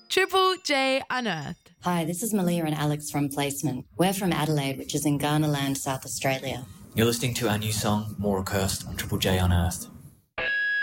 Triple J Unearthed. Hi, this is Malia and Alex from Placement. We're from Adelaide, which is in Ghana Land, South Australia. You're listening to our new song, More Accursed, on Triple J Unearthed.